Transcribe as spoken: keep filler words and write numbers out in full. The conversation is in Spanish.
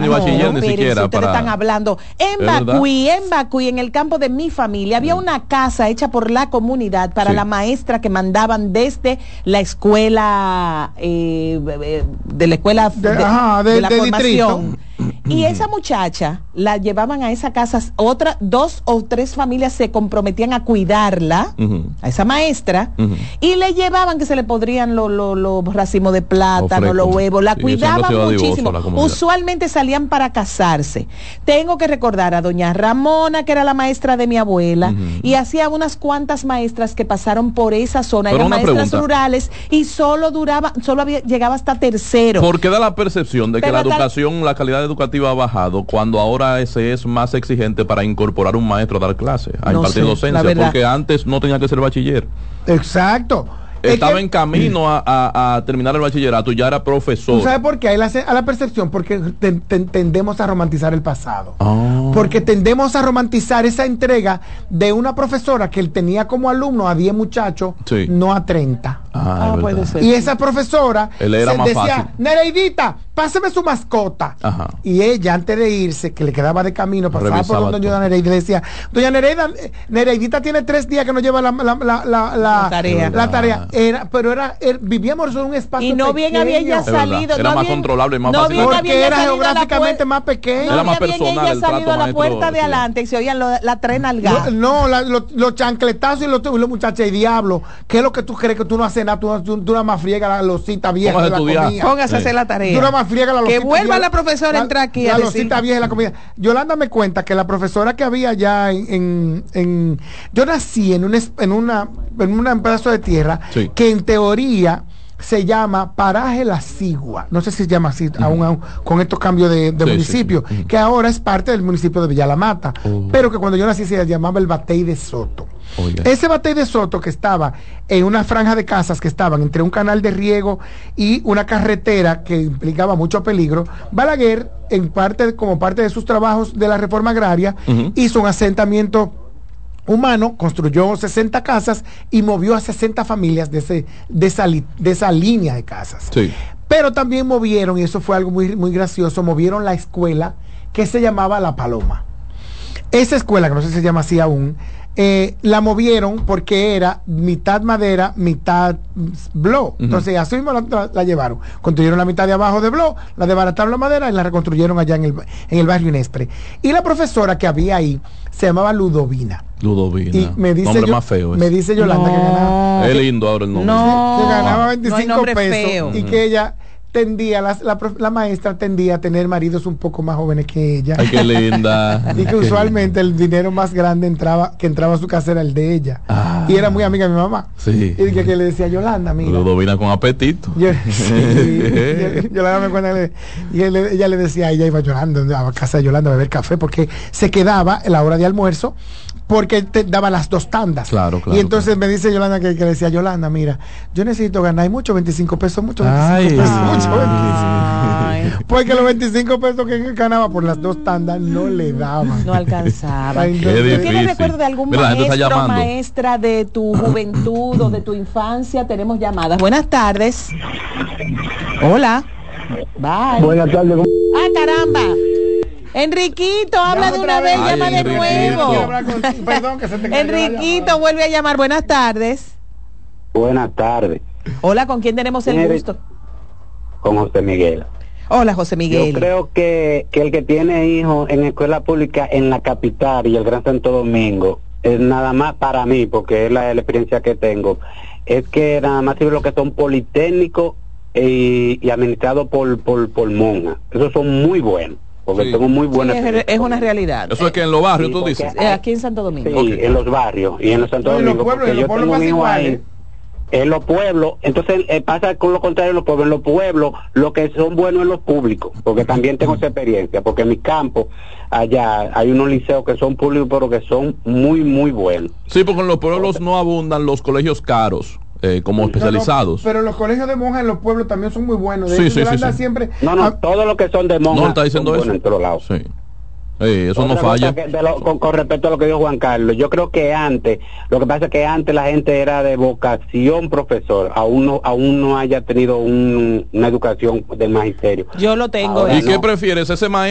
ni bachiller, ni pero siquiera. si ustedes para... están hablando. En Bacuy, en Bacuy, en el campo de mi familia, había una casa hecha por la comunidad para sí. la maestra que mandaban desde la escuela, eh, de la escuela de, de, ajá, de, de la de formación. Distrito. Y esa muchacha la llevaban a esa casa, otra, dos o tres familias se comprometían a cuidarla, uh-huh. a esa maestra, uh-huh. y le llevaban que se le podrían los lo, lo racimos de plátano, los huevos, la sí, cuidaban muchísimo. Usualmente salían para casarse. Tengo que recordar a doña Ramona, que era la maestra de mi abuela, uh-huh. y hacía unas cuantas maestras que pasaron por esa zona, eran maestras pregunta. rurales, y solo duraba, solo había, llegaba hasta tercero. ¿Por qué da la percepción de que Pero la educación, tal, la calidad educativa ha bajado cuando ahora ese es más exigente para incorporar un maestro a dar clases, a no impartir sé, docencia? Porque antes no tenía que ser bachiller. Exacto. Estaba es que, en camino a, a, a terminar el bachillerato y ya era profesor. ¿Tú sabes por qué? Hay la, a la percepción, porque te, te, tendemos a romantizar el pasado. Oh. Porque tendemos a romantizar esa entrega de una profesora que él tenía como alumno a diez muchachos, sí. no a treinta. Ah, ah, puede ser. Y esa profesora él era se más decía, fácil. Nereidita, páseme su mascota. Ajá. Y ella, antes de irse, que le quedaba de camino, pasaba Revisaba por donde doña Nereida y le decía, doña Nereida, Nereidita tiene tres días que no lleva la, la, la, la, la tarea. La tarea. Era, pero era, era, vivíamos en un espacio y no pequeño. bien había ella salido. Era no más bien, controlable y más no fácil. Porque era geográficamente más pequeño. No era más bien personal. Ella salido a la puerta de adelante y se oían lo, la tren al gas. No, los lo, lo chancletazos y los, los muchachos y diablo. ¿Qué es lo que tú crees que tú no haces nada? Tú, tú, tú nada más friega la losita vieja de la comida. Póngase a hacer la tarea. Tú nada más friega la losita Que vuelva vieja, la profesora a entrar aquí la, a la decir. losita vieja de la comida. Yolanda me cuenta que la profesora que había allá en, en, en yo nací en un en una en un pedazo de tierra sí. que en teoría se llama Paraje La Sigua, no sé si se llama así, uh-huh. aún, aún con estos cambios de, de sí, municipio, sí, sí. Uh-huh. que ahora es parte del municipio de Villa La Mata, uh-huh. pero que cuando yo nací se llamaba el Batey de Soto. Oh, yeah. Ese Batey de Soto, que estaba en una franja de casas que estaban entre un canal de riego y una carretera que implicaba mucho peligro, Balaguer, en parte, como parte de sus trabajos de la reforma agraria, uh-huh. hizo un asentamiento humano, construyó sesenta casas y movió a sesenta familias de, ese, de, esa, de esa línea de casas. Sí. Pero también movieron, y eso fue algo muy, muy gracioso, movieron la escuela que se llamaba La Paloma. Esa escuela, que no sé si se llama así aún, eh, la movieron porque era mitad madera, mitad blo. Uh-huh. Entonces así mismo la, la, la llevaron. Construyeron la mitad de abajo de blo, la desbarataron la madera y la reconstruyeron allá en el, en el barrio Inespre. Y la profesora que había ahí se llamaba Ludovina. Ludovina. Y me dice nombre yo, más feo. Me dice Yolanda no. que ganaba. Es lindo ahora el nombre. No. Que ganaba veinticinco no pesos feo. y que ella tendía, la, la, la maestra tendía a tener maridos un poco más jóvenes que ella. Ay, qué linda. Y que usualmente el dinero más grande entraba, que entraba a su casa era el de ella. Ah, y era muy amiga de mi mamá. Sí. Y que, que le decía, Yolanda, mira. Ludovina con apetito. Yo, sí, Yolanda me cuenta, y él, ella le decía, ella iba llorando a casa de Yolanda a beber café porque se quedaba en la hora de almuerzo porque te daba las dos tandas. Claro, claro. Y entonces claro. me dice Yolanda que, que le decía, Yolanda, mira, yo necesito ganar mucho, veinticinco pesos, mucho, veinticinco ay, pesos, ay, mucho, ay. veinticinco. Porque los veinticinco pesos que ganaba por las dos tandas no le daban. No alcanzaba. ¿Tú tienes recuerdo de algún Mira, maestro o maestra de tu juventud o de tu infancia? Tenemos llamadas. Buenas tardes. Hola. Bye. Buenas tardes. Ah, caramba. Enriquito, habla de una vez, llama de nuevo. Perdón, que se te Enriquito, vuelve a llamar. Buenas tardes. Buenas tardes. Hola, ¿con quién tenemos el gusto? Con José Miguel. Hola, José Miguel. Yo creo que, que el que tiene hijos en escuela pública en la capital y el Gran Santo Domingo, es nada más para mí, porque es la, la experiencia que tengo, es que nada más sirve lo que son politécnicos y, y administrados por, por, por monjas. Esos son muy buenos. Porque sí. tengo muy buena sí, es, es una realidad. Eso es que en los barrios, sí, tú dices. Eh, aquí en Santo Domingo. Sí, okay. en los barrios y en los Santo no, Domingo. En los pueblos, en los pueblos más iguales. En los pueblos, entonces eh, pasa con lo contrario en los pueblos. En los pueblos, lo que son buenos en los públicos, porque también tengo esa experiencia, porque en mi campo, allá, hay unos liceos que son públicos, pero que son muy, muy buenos. Sí, porque en los pueblos no abundan los colegios caros. Eh, como no, especializados. No, pero los colegios de monjas en los pueblos también son muy buenos. De sí, hecho, sí, sí, sí. Siempre... No, no, ah, todos los que son de monjas no está diciendo son eso. En todos lados. Sí. Eh, eso Otra no falla. Que de lo, con, con respecto a lo que dijo Juan Carlos, yo creo que antes, lo que pasa es que antes la gente era de vocación profesor, aún no, aún no haya tenido un, una educación del magisterio. Yo lo tengo. ¿Y eso. qué prefieres, ese maestro?